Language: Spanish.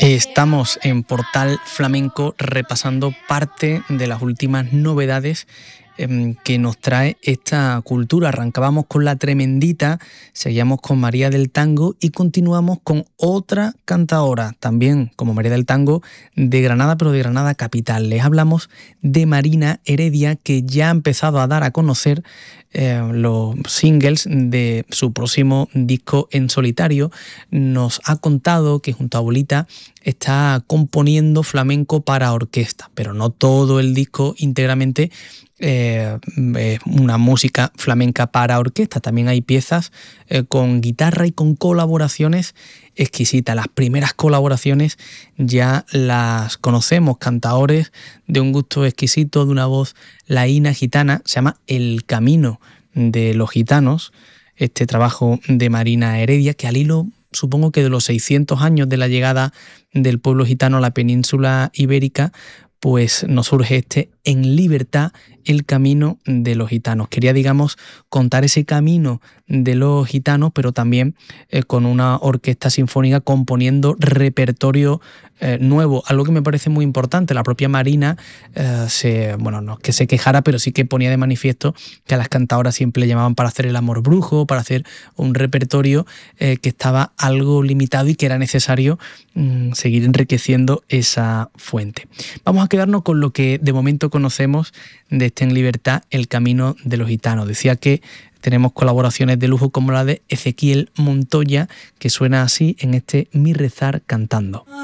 Estamos en Portal Flamenco repasando parte de las últimas novedades que nos trae esta cultura. Arrancábamos con La Tremendita, seguíamos con María del Tango y continuamos con otra cantaora, también como María del Tango, de Granada, pero de Granada capital. Les hablamos de Marina Heredia, que ya ha empezado a dar a conocer los singles de su próximo disco en solitario. Nos ha contado que junto a Bolita está componiendo flamenco para orquesta, pero no todo el disco íntegramente es una música flamenca para orquesta. También hay piezas con guitarra y con colaboraciones exquisitas. Las primeras colaboraciones ya las conocemos, cantaores de un gusto exquisito, de una voz laína gitana. Se llama El Camino de los Gitanos, este trabajo de Marina Heredia, que al hilo, supongo que de los 600 años de la llegada del pueblo gitano a la península ibérica, pues nos surge este En Libertad, el camino de los gitanos. Quería, digamos, contar ese camino de los gitanos, pero también con una orquesta sinfónica componiendo repertorio nuevo, algo que me parece muy importante. La propia Marina, no es que se quejara, pero sí que ponía de manifiesto que a las cantadoras siempre le llamaban para hacer el amor brujo, para hacer un repertorio que estaba algo limitado y que era necesario seguir enriqueciendo esa fuente. Vamos a quedarnos con lo que de momento conocemos de este En Libertad, el camino de los gitanos. Decía que tenemos colaboraciones de lujo como la de Ezequiel Montoya, que suena así en este Mi Rezar Cantando.